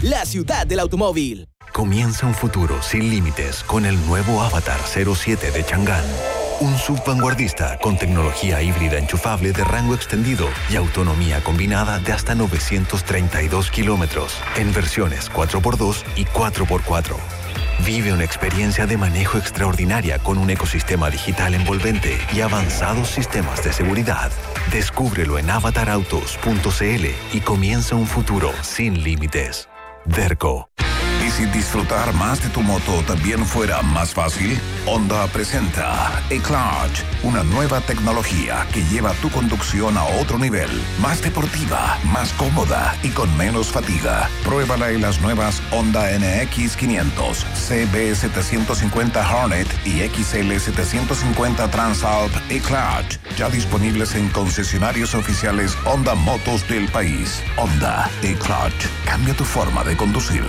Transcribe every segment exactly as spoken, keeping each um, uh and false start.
la ciudad del automóvil. Comienza un futuro sin límites con el nuevo Avatar cero siete de Chang'an. Un sub vanguardista con tecnología híbrida enchufable de rango extendido y autonomía combinada de hasta novecientos treinta y dos kilómetros en versiones cuatro por dos y cuatro por cuatro. Vive una experiencia de manejo extraordinaria con un ecosistema digital envolvente y avanzados sistemas de seguridad. Descúbrelo en avatar autos punto c l y comienza un futuro sin límites. Derco. ¿Y si disfrutar más de tu moto también fuera más fácil? Honda presenta E-Clutch, una nueva tecnología que lleva tu conducción a otro nivel, más deportiva, más cómoda y con menos fatiga. Pruébala en las nuevas Honda N X quinientos, C B setecientos cincuenta Hornet y X L setecientos cincuenta Transalp E-Clutch, ya disponibles en concesionarios oficiales Honda Motos del país. Honda E-Clutch, cambia tu forma de conducir.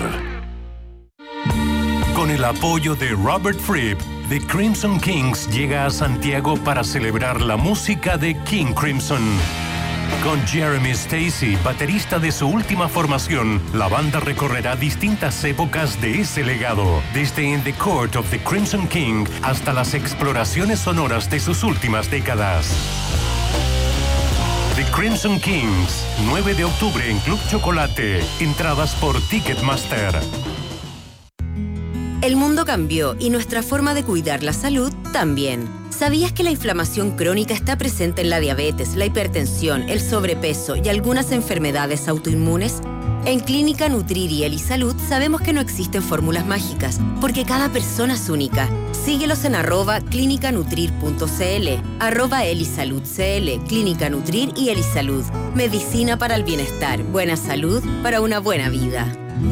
Con el apoyo de Robert Fripp, The Crimson Kings llega a Santiago para celebrar la música de King Crimson. Con Jeremy Stacy, baterista de su última formación, la banda recorrerá distintas épocas de ese legado, desde In the Court of the Crimson King hasta las exploraciones sonoras de sus últimas décadas. The Crimson Kings, nueve de octubre en Club Chocolate. Entradas por Ticketmaster. El mundo cambió y nuestra forma de cuidar la salud también. ¿Sabías que la inflamación crónica está presente en la diabetes, la hipertensión, el sobrepeso y algunas enfermedades autoinmunes? En Clínica Nutrir y Elisalud sabemos que no existen fórmulas mágicas, porque cada persona es única. Síguelos en arroba clínica nutrir punto c l, arroba Elisalud C L, Clínica Nutrir y Elisalud. Medicina para el bienestar, buena salud para una buena vida.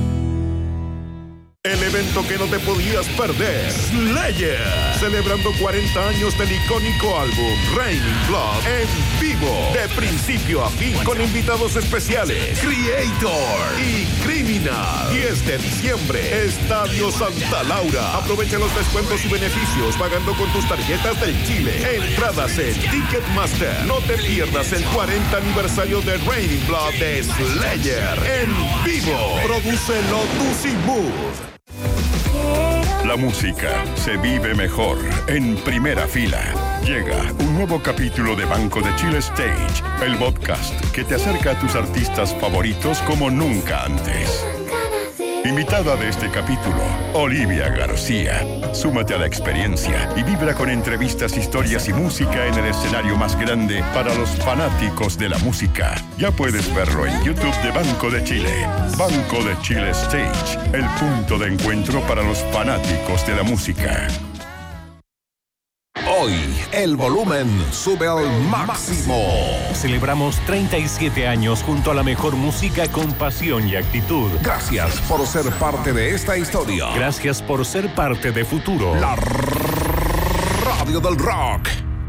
El evento que no te podías perder, Slayer, celebrando cuarenta años del icónico álbum Raining Blood en vivo, de principio a fin, con invitados especiales, Creator y Criminal. diez de diciembre, Estadio Santa Laura. Aprovecha los descuentos y beneficios pagando con tus tarjetas del Chile. Entradas en Ticketmaster. No te pierdas el cuarenta aniversario de Raining Blood de Slayer en vivo. Produce Lotus y Mood. La música se vive mejor en primera fila. Llega un nuevo capítulo de Banco de Chile Stage, el podcast que te acerca a tus artistas favoritos como nunca antes. Invitada de este capítulo, Olivia García. Súmate a la experiencia y vibra con entrevistas, historias y música en el escenario más grande para los fanáticos de la música. Ya puedes verlo en YouTube de Banco de Chile. Banco de Chile Stage, el punto de encuentro para los fanáticos de la música. Hoy, el volumen sube al máximo. Celebramos treinta y siete años junto a la mejor música con pasión y actitud. Gracias por ser parte de esta historia. Gracias por ser parte de Futuro. La radio del rock.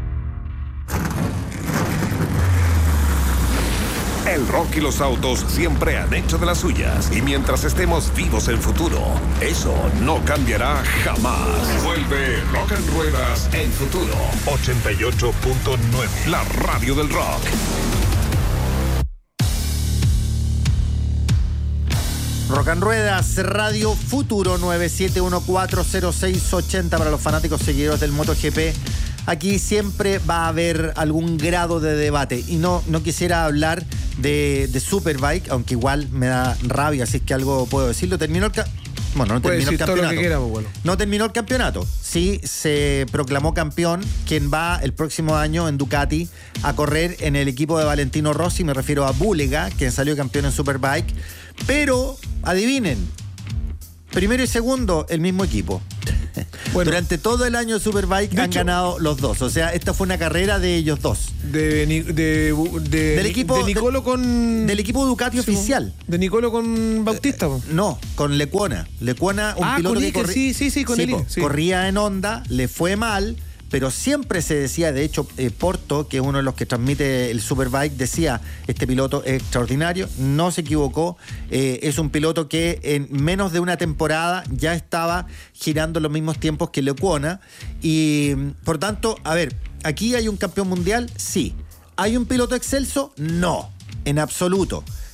El rock y los autos siempre han hecho de las suyas. Y mientras estemos vivos en Futuro, eso no cambiará jamás. Vuelve Rock en Ruedas en Futuro. ochenta y ocho punto nueve. La radio del rock. Rock en Ruedas, Radio Futuro, nueve siete uno cuatro cero seis ocho cero para los fanáticos seguidores del MotoGP. Aquí siempre va a haber algún grado de debate y no, no quisiera hablar de, de Superbike, aunque igual me da rabia, así es que algo puedo decirlo. Terminó el ca- bueno, no terminó el campeonato. Todo lo que queramos, bueno. No terminó el campeonato. Sí se proclamó campeón quien va el próximo año en Ducati a correr en el equipo de Valentino Rossi. Me refiero a Bulega, quien salió campeón en Superbike. Pero, adivinen, primero y segundo, el mismo equipo. Bueno, durante todo el año de Superbike de han hecho, ganado los dos. O sea, esta fue una carrera de ellos dos. De, de, de, de del equipo, de Nicolo de, con... Del equipo Ducati sí, oficial. ¿De Nicolo con Bautista? Eh, no, con Lecuona. Lecuona, un ah, piloto con que Iker, corri- sí, sí, sí, con sí, él. po, sí. corría en Honda, le fue mal, pero siempre se decía, de hecho, eh, Porto, que es uno de los que transmite el Superbike, decía, este piloto es extraordinario, no se equivocó, eh, es un piloto que en menos de una temporada ya estaba girando los mismos tiempos que Lecuona, y por tanto, a ver, ¿aquí hay un campeón mundial? Sí. ¿Hay un piloto excelso? No, en absoluto.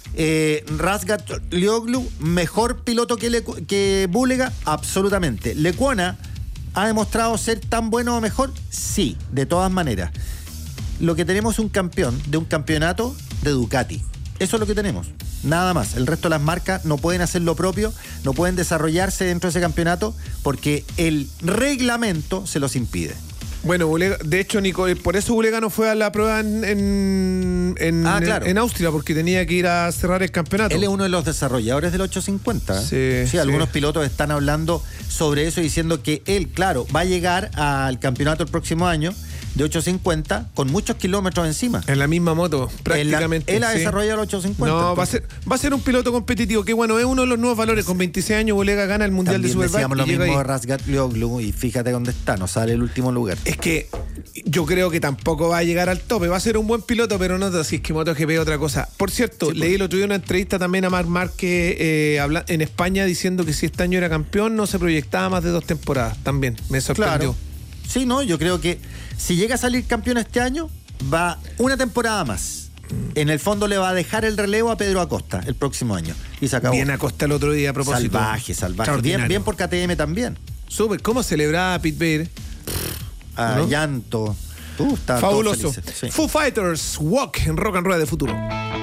Eh, Razgatlioglu, mejor piloto que, Le, que Bulega, absolutamente. Lecuona ha demostrado ser tan bueno o mejor, sí, de todas maneras. Lo que tenemos es un campeón de un campeonato de Ducati. Eso es lo que tenemos. Nada más. El resto de las marcas no pueden hacer lo propio, no pueden desarrollarse dentro de ese campeonato porque el reglamento se los impide. Bueno, Bulega, de hecho, Nico, por eso Bulega no fue a la prueba en, en, en, ah, claro. en Austria, porque tenía que ir a cerrar el campeonato. Él es uno de los desarrolladores del ochocientos cincuenta. ¿eh? Sí, sí, algunos sí. pilotos están hablando sobre eso, diciendo que él, claro, va a llegar al campeonato el próximo año de ochocientos cincuenta con muchos kilómetros encima. En la misma moto, prácticamente. Él, la, él sí. ha desarrollado el ochocientos cincuenta. No, va a, ser, va a ser un piloto competitivo, que bueno, es uno de los nuevos valores. Con veintiséis años, Bulega gana el Mundial También de Superbike. Decíamos lo mismo de Razgatlioglu y fíjate dónde está, no sale el último lugar. Es que yo creo que tampoco va a llegar al tope. Va a ser un buen piloto, pero no si es que MotoGP es otra cosa. Por cierto, sí, leí el otro día una entrevista también a Marc Márquez eh, habla, en España diciendo que si este año era campeón no se proyectaba más de dos temporadas. También me sorprendió. Claro. Sí, no, yo creo que si llega a salir campeón este año, va una temporada más. En el fondo le va a dejar el relevo a Pedro Acosta el próximo año. Y se acabó. Bien Acosta el otro día a propósito. Salvaje, salvaje. Bien, bien por K T M también. Súper. ¿Cómo celebraba Pete Bader? Ah, ¿no? Llanto. Uh, fabuloso. Sí. Foo Fighters, Walk en Rock and Roll de Futuro.